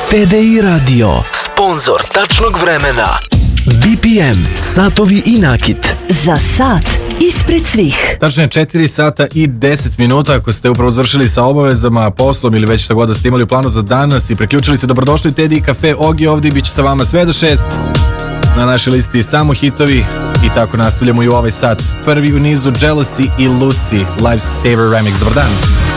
TDI Radio, sponzor tačnog vremena. BPM, satovi i nakit. Za sat ispred svih. Tačno je 4 sata i 10 minuta. Ako ste upravo završili sa obavezama, poslom ili već šta god da ste imali u planu za danas i preključili se, dobrodošli u TDI Cafe. Ogi ovdje, bit će sa vama sve do 6. Na našoj listi samo hitovi i tako nastavljamo i u ovaj sat. Prvi u nizu Jealousy i Lucy, Lifesaver Remix. Dobar dan.